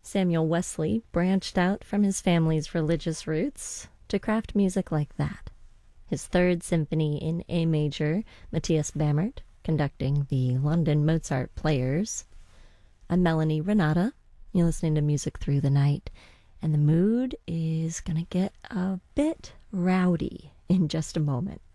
Samuel Wesley branched out from his family's religious roots to craft music like that. His Third Symphony in A major, Matthias Bamert conducting the London Mozart Players. I'm Melanie Renata. You're listening to Music Through the Night, and the mood is going to get a bit rowdy in just a moment.